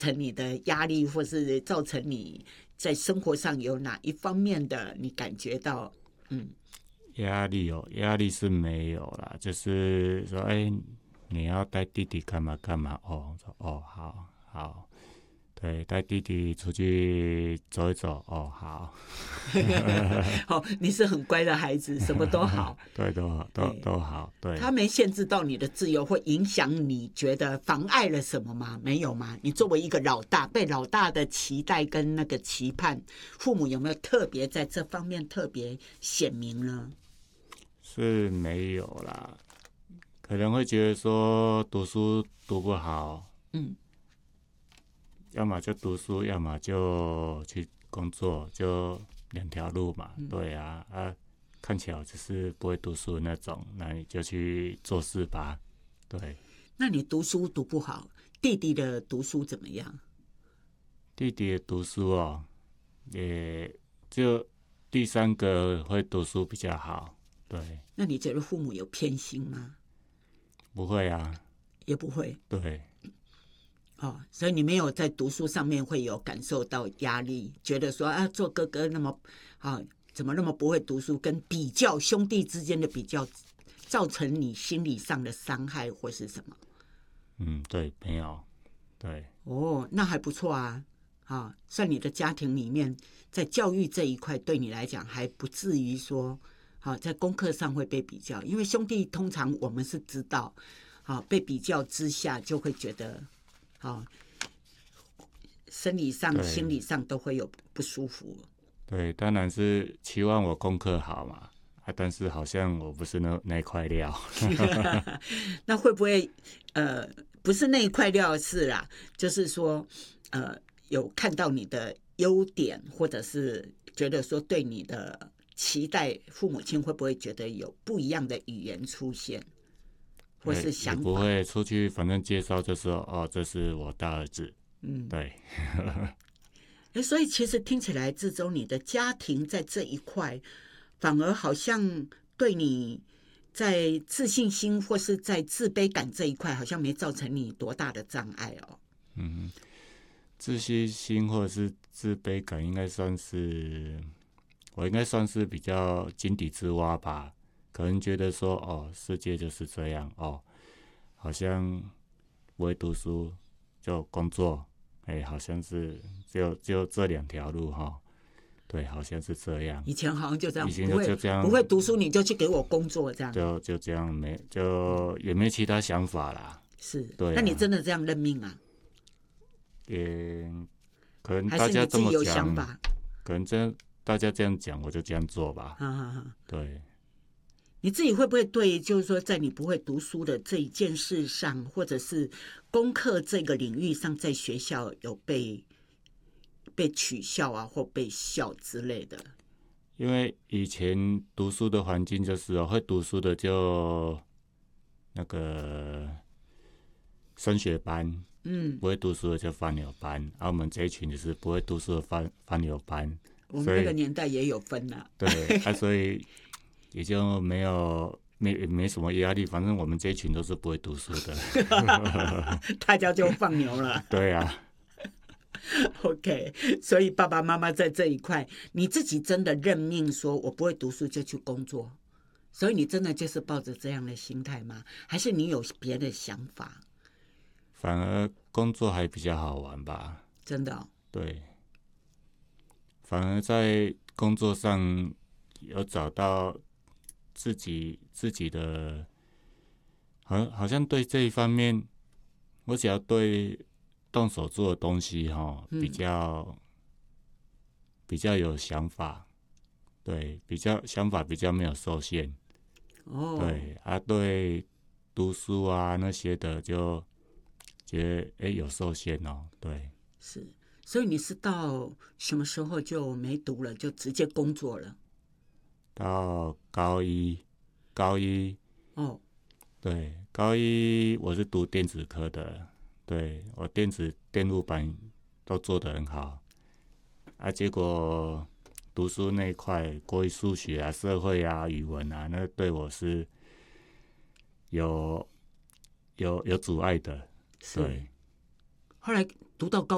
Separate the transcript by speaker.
Speaker 1: 成你的压力，或是造成你在生活上有哪一方面的你感觉到
Speaker 2: 压力压力是没有啦，就是说，你要带弟弟干嘛干嘛？好好，对，带弟弟出去走一走，好。
Speaker 1: 你是很乖的孩子，什么都好。
Speaker 2: 对，都好，对。
Speaker 1: 他没限制到你的自由，会影响你觉得妨碍了什么吗？没有吗？你作为一个老大，被老大的期待跟那个期盼，父母有没有特别在这方面特别显明呢？
Speaker 2: 是没有啦，可能会觉得说读书读不好，要么就读书，要么就去工作，就两条路嘛。对啊，看起来就是不会读书的那种，那你就去做事吧。对。
Speaker 1: 那你读书读不好，弟弟的读书怎么样？
Speaker 2: 弟弟的读书也就第三个会读书比较好。对。
Speaker 1: 那你觉得父母有偏心吗？
Speaker 2: 不会啊。
Speaker 1: 也不会。
Speaker 2: 对。
Speaker 1: 所以你没有在读书上面会有感受到压力，觉得说做哥哥那么怎么那么不会读书，跟比较兄弟之间的比较，造成你心理上的伤害或是什么？
Speaker 2: 对，没有。对。
Speaker 1: 那还不错啊。算你的家庭里面，在教育这一块对你来讲还不至于说在功课上会被比较，因为兄弟通常我们是知道被比较之下就会觉得生理上心理上都会有不舒服。
Speaker 2: 对，当然是期望我功课好嘛，但是好像我不是那块料。
Speaker 1: 那会不会不是那一块料是啦，就是说有看到你的优点，或者是觉得说对你的期待，父母亲会不会觉得有不一样的语言出现，或是想法？
Speaker 2: 也不会出去，反正介绍就说这是我大儿子。对。
Speaker 1: 所以其实听起来，志忠你的家庭在这一块，反而好像对你在自信心或是在自卑感这一块，好像没造成你多大的障碍哦。
Speaker 2: 自信心或者是自卑感，我应该算是比较井底之蛙吧。可能觉得说世界就是这样好像不会读书就工作，好像是就这两条路对，好像是这样。
Speaker 1: 以前好像就这样，
Speaker 2: 以前就这样，
Speaker 1: 不会读书你就去给我工作这样，
Speaker 2: 就这样，也没其他想法啦。
Speaker 1: 是，
Speaker 2: 对。
Speaker 1: 那你真的这样认命啊？
Speaker 2: 也可能大家这么讲，可能大家这样讲，我就这样做吧。对。
Speaker 1: 你自己会不会对，就是说，在你不会读书的这一件事上，或者是功课这个领域上，在学校有被取笑啊，或被笑之类的？
Speaker 2: 因为以前读书的环境就是会读书的就那个升学班，不会读书的就放牛班，我们这一群就是不会读书的放牛班。
Speaker 1: 我们那个年代也有分啦。
Speaker 2: 对，所以也就没什么压力，反正我们这一群都是不会读书的。
Speaker 1: 大家就放牛了。
Speaker 2: 对啊。
Speaker 1: OK， 所以爸爸妈妈在这一块，你自己真的认命，说我不会读书就去工作，所以你真的就是抱着这样的心态吗？还是你有别的想法？
Speaker 2: 反而工作还比较好玩吧。
Speaker 1: 真的
Speaker 2: 对，反而在工作上有找到自己的，好像对这一方面，我只要对动手做的东西比较有想法。对，想法比较没有受限。对对，读书啊那些的就觉得有受限对。
Speaker 1: 是，所以你是到什么时候就没读了，就直接工作了？
Speaker 2: 到高一对，高一我是读电子科的。对，我电路板都做得很好结果读书那一块，国语、数学啊、社会啊、语文啊，那对我是有阻碍的。对，
Speaker 1: 后来读到高